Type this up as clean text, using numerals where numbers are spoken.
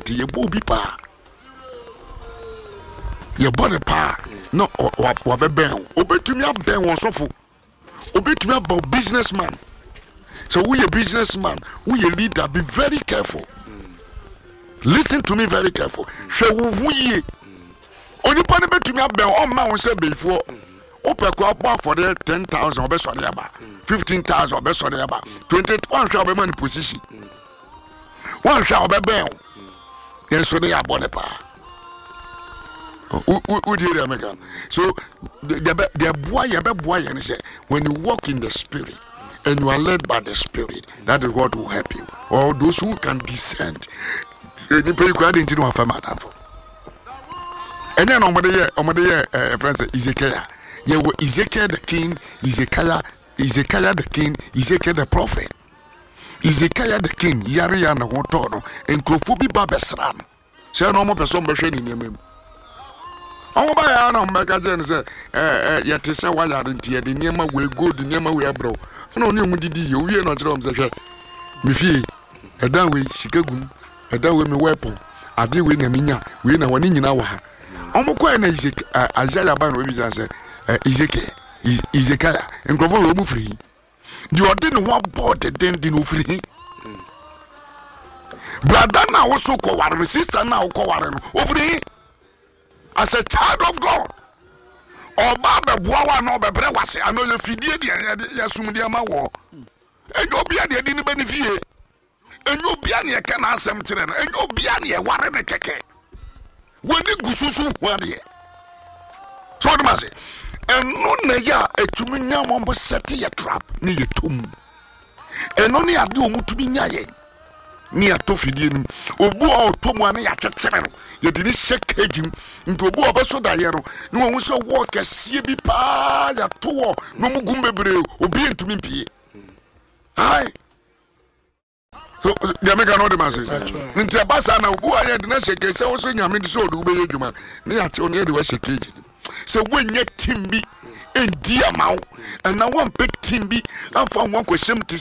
nti ye bo bi pa ye body pa no wa beben obetumi aben won sofo obetumi about businessman. So we a businessman, we a leader, be very careful. Listen to me very careful. Shall we only put me to me about all my own say before open crop for the 10,000 or best on the bar 15,000 or best on the bar 21 shall be money position. One shall be bell. Yes, so they are bonapa. Who did American? So the boy and say when you walk in the spirit and you are led by the spirit, that is what will help you. Or those who can descend. You pay credit into one family. And then on the friends Ezekiel. You were Ezekiel the king, Ezekiel the king, Ezekiel the prophet. Ezekiel the king, Yari and the Wotono, and Krofubi Babesram. Say no more person machine in your name. Oh, by Anna Magajan said, yet is a while I didn't hear the name we good, the name we are bro. No, you did you, we are not wrong. Mifi, a down way, Chicago, a down with me weapon. I deal with Namina, we know one in our. Almost quite an Isaiah Ban said, Ezekiel, and Grover will free. You didn't want board the dent in free. Brother now also call our sister now call over here. As a child of God, or Baba Boa no Bebrewase, I know you feed the Yasumudiama war. And you'll be at the didn't benefit. And you'll be an can ask them to them, and you'll be an what a keke. When you go so one year. So the mass, and no naya a tuminya momba seti a trap near your tomb. And only a do to be nyaye. Near Tofidin, Obu or Tomwane at Chachero. You didn't shake him into a boa basso diaro. No one shall walk a CB pa ya tour, no mugumbe breu, obedient to me. Aye. So the American order masses. Into a bassana, who I had not shake a sauce in your mid so do be human. Near Tony, the West Cage. So when yet Timby and dear mouth, and now one big Timby, I found one question to